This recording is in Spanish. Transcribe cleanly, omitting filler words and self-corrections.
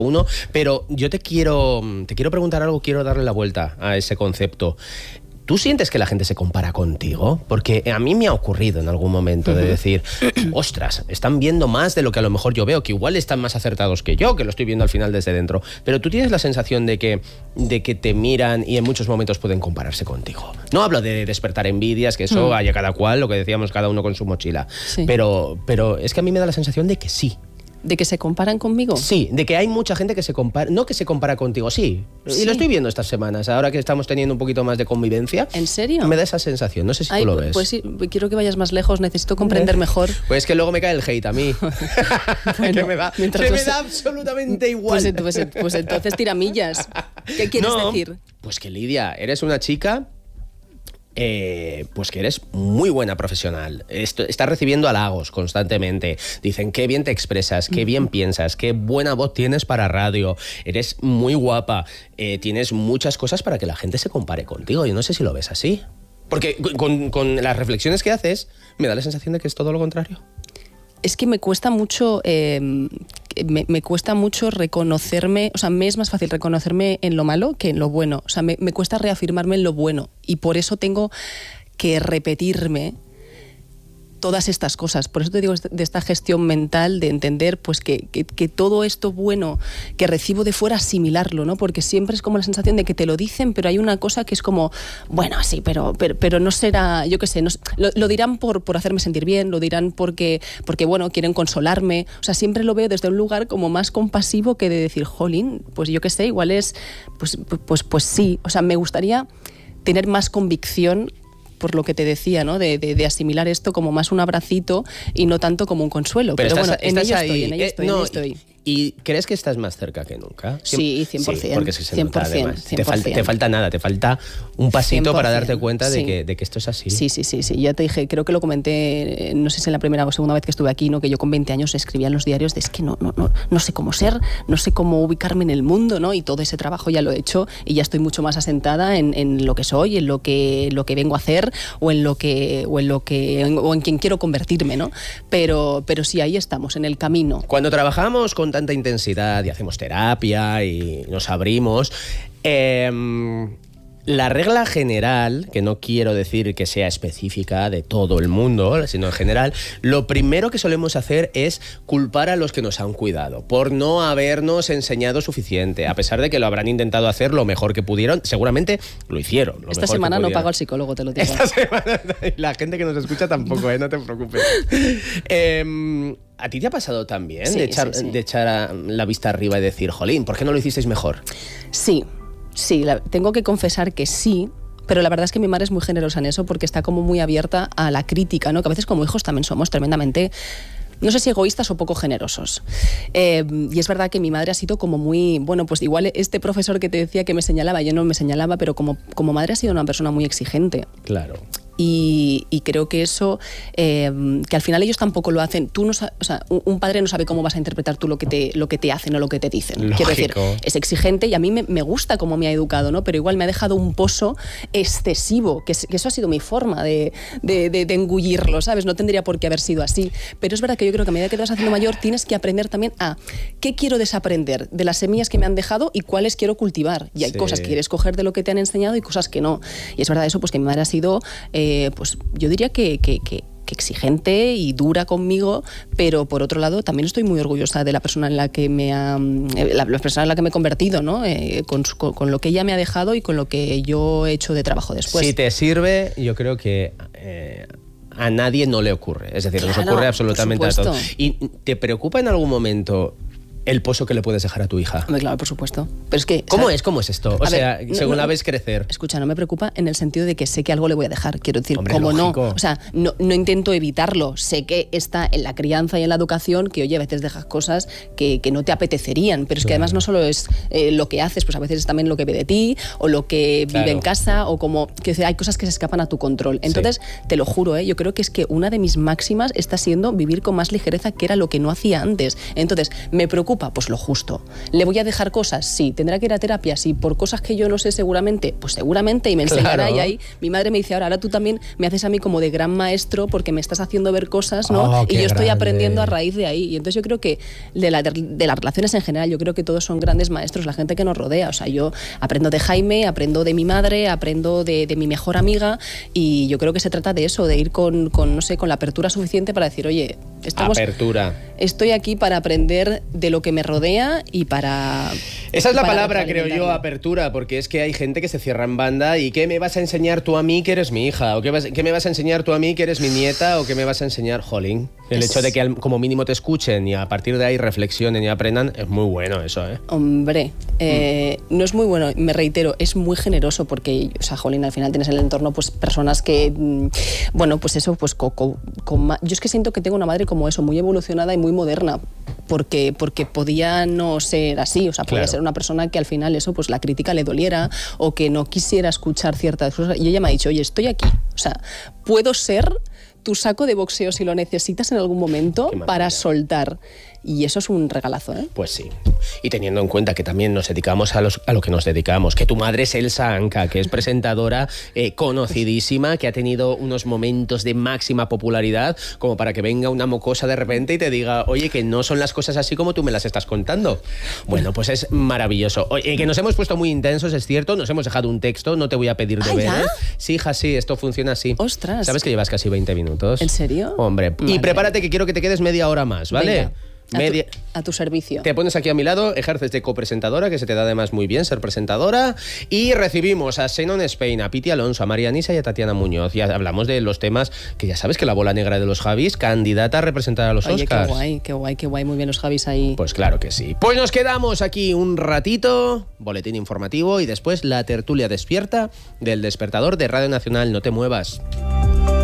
uno, pero yo te quiero preguntar algo, quiero darle la vuelta a ese concepto. ¿Tú sientes que la gente se compara contigo? Porque a mí me ha ocurrido en algún momento de decir, ostras, están viendo más de lo que a lo mejor yo veo, que igual están más acertados que yo, que lo estoy viendo al final desde dentro. Pero tú tienes la sensación de que te miran y en muchos momentos pueden compararse contigo. No hablo de despertar envidias, que eso haya cada cual, lo que decíamos, cada uno con su mochila. Sí. Pero es que a mí me da la sensación de que sí. ¿De que se comparan conmigo? Sí, de que hay mucha gente que se compara, no que se compara contigo, sí. Y lo estoy viendo estas semanas, ahora que estamos teniendo un poquito más de convivencia. ¿En serio? Me da esa sensación, no sé si tú lo ves. Pues sí, quiero que vayas más lejos, necesito comprender mejor. Pues es que luego me cae el hate a mí. Bueno, que me da absolutamente igual. Pues entonces tiramillas. ¿Qué quieres decir? Pues que Lidia, eres una chica... pues que eres muy buena profesional. Estás recibiendo halagos constantemente. Dicen qué bien te expresas, qué bien piensas, qué buena voz tienes para radio. Eres muy guapa. Tienes muchas cosas para que la gente se compare contigo. Yo no sé si lo ves así. Porque con las reflexiones que haces, me da la sensación de que es todo lo contrario. Es que me cuesta mucho... me cuesta mucho reconocerme, o sea, me es más fácil reconocerme en lo malo que en lo bueno. O sea, me cuesta reafirmarme en lo bueno y por eso tengo que repetirme todas estas cosas. Por eso te digo de esta gestión mental, de entender pues que todo esto bueno que recibo de fuera, asimilarlo, ¿no? Porque siempre es como la sensación de que te lo dicen, pero hay una cosa que es como, bueno, sí, pero no será, yo qué sé, lo dirán por hacerme sentir bien, lo dirán porque bueno, quieren consolarme. O sea, siempre lo veo desde un lugar como más compasivo que de decir, jolín, pues yo qué sé, igual es, pues sí. O sea, me gustaría tener más convicción por lo que te decía, ¿no? De asimilar esto como más un abracito y no tanto como un consuelo. Pero bueno, en ello estoy. ¿Y crees que estás más cerca que nunca? Sí, 100%. Sí, porque es que se 100%, nota además. 100%. Te falta nada, te falta un pasito 100%, para darte cuenta de que esto es así. Sí. Ya te dije, creo que lo comenté, no sé si en la primera o segunda vez que estuve aquí, ¿no? Que yo con 20 años escribía en los diarios de es que no sé cómo ser, no sé cómo ubicarme en el mundo, ¿no? Y todo ese trabajo ya lo he hecho y ya estoy mucho más asentada en lo que soy, en lo que vengo a hacer o en quien quiero convertirme, ¿no? Pero sí, ahí estamos, en el camino. Cuando trabajamos con tanta intensidad y hacemos terapia y nos abrimos, la regla general, que no quiero decir que sea específica de todo el mundo, sino en general, lo primero que solemos hacer es culpar a los que nos han cuidado por no habernos enseñado suficiente, a pesar de que lo habrán intentado hacer lo mejor que pudieron. Seguramente lo hicieron. Esta semana no pago al psicólogo, te lo digo. Esta semana la gente que nos escucha tampoco, no te preocupes. ¿A ti te ha pasado también de echar la vista arriba y decir, jolín, ¿por qué no lo hicisteis mejor? Sí, tengo que confesar que sí, pero la verdad es que mi madre es muy generosa en eso porque está como muy abierta a la crítica, ¿no? Que a veces como hijos también somos tremendamente, no sé si egoístas o poco generosos. Y es verdad que mi madre ha sido como muy, bueno, pues igual este profesor que te decía que me señalaba, yo no me señalaba, pero como madre ha sido una persona muy exigente. Claro. Y creo que eso, que al final ellos tampoco lo hacen. Tú no, o sea, un padre no sabe cómo vas a interpretar tú lo que te hacen o lo que te dicen. Lógico. Quiero decir, es exigente y a mí me gusta cómo me ha educado, ¿no? Pero igual me ha dejado un pozo excesivo, que eso ha sido mi forma de engullirlo, ¿sabes? No tendría por qué haber sido así. Pero es verdad que yo creo que a medida que te vas haciendo mayor tienes que aprender también a qué quiero desaprender de las semillas que me han dejado y cuáles quiero cultivar. Y hay cosas que quieres coger de lo que te han enseñado y cosas que no. Y es verdad eso, pues que mi madre ha sido... pues yo diría que exigente y dura conmigo, pero por otro lado también estoy muy orgullosa de la persona en la que me he convertido, ¿no? Con lo que ella me ha dejado y con lo que yo he hecho de trabajo después. Si te sirve, yo creo que a nadie no le ocurre, es decir, nos ocurre absolutamente a todos. ¿Y te preocupa en algún momento el pozo que le puedes dejar a tu hija? Hombre, claro, por supuesto. Pero es que, ¿Cómo es esto? O sea, según la ves crecer. Escucha, no me preocupa en el sentido de que sé que algo le voy a dejar. Quiero decir, hombre, como lógico. no. O sea, no intento evitarlo. Sé que está en la crianza y en la educación que, oye, a veces dejas cosas que no te apetecerían. Pero es que además no solo es lo que haces, pues a veces es también lo que ve de ti o lo que vive en casa o como... Que hay cosas que se escapan a tu control. Entonces, te lo juro, yo creo que una de mis máximas está siendo vivir con más ligereza, que era lo que no hacía antes. Entonces, me preocupa preocupa? Pues lo justo. ¿Le voy a dejar cosas? Sí. ¿Tendrá que ir a terapia? Sí. ¿Por cosas que yo no sé seguramente? Pues seguramente, y me enseñará. Claro. Y ahí mi madre me dice, ahora tú también me haces a mí como de gran maestro porque me estás haciendo ver cosas, ¿no? Y yo estoy aprendiendo a raíz de ahí. Y entonces yo creo que de las relaciones en general, yo creo que todos son grandes maestros, la gente que nos rodea. O sea, yo aprendo de Jaime, aprendo de mi madre, aprendo de mi mejor amiga, y yo creo que se trata de eso, de ir con no sé, con la apertura suficiente para decir, oye, estoy aquí para aprender de lo que me rodea y para... Esa es la palabra, creo yo, apertura, porque es que hay gente que se cierra en banda y ¿qué me vas a enseñar tú a mí que eres mi hija? ¿O qué me vas a enseñar tú a mí que eres mi nieta? ¿O qué me vas a enseñar, jolín? El hecho de que como mínimo te escuchen y a partir de ahí reflexionen y aprendan, es muy bueno eso, ¿eh? Hombre, no es muy bueno, me reitero, es muy generoso porque, o sea, jolín, al final tienes en el entorno pues personas que, bueno, pues eso, pues yo es que siento que tengo una madre como eso, muy evolucionada y muy moderna, porque podía no ser así, o sea, podía ser una persona que al final eso, pues la crítica le doliera o que no quisiera escuchar ciertas cosas, y ella me ha dicho, oye, estoy aquí, o sea, puedo ser tu saco de boxeo si lo necesitas en algún momento para soltar. Y eso es un regalazo, ¿eh? Pues sí. Y teniendo en cuenta que también nos dedicamos a lo que nos dedicamos, que tu madre es Elsa Anca, que es presentadora conocidísima, que ha tenido unos momentos de máxima popularidad, como para que venga una mocosa de repente y te diga, oye, que no son las cosas así como tú me las estás contando. Bueno, pues es maravilloso. Oye, que nos hemos puesto muy intensos, es cierto, nos hemos dejado un texto, no te voy a pedir deberes. ¿Ya? Sí, hija, sí, esto funciona así. ¡Ostras! ¿Sabes que llevas casi 20 minutos? ¿En serio? Hombre, y prepárate que quiero que te quedes media hora más, ¿vale? Venga. A tu servicio. Te pones aquí a mi lado, ejerces de copresentadora, que se te da además muy bien ser presentadora, y recibimos a Xenon Spain, a Piti Alonso, a María Nisa y a Tatiana Muñoz. Y hablamos de los temas que ya sabes que la bola negra de los Javis, candidata a representar a los Oscars. Oye, qué guay, muy bien los Javis ahí. Pues claro que sí. Pues nos quedamos aquí un ratito, boletín informativo y después la tertulia despierta del despertador de Radio Nacional. No te muevas.